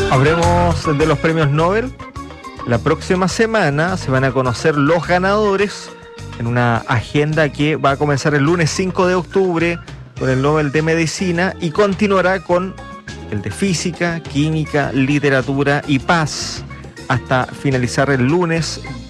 Hablemos de los premios Nobel. La próxima semana se van a conocer los ganadores en una agenda que va a comenzar el lunes 5 de octubre con el Nobel de Medicina y continuará con el de Física, Química, Literatura y Paz hasta finalizar el lunes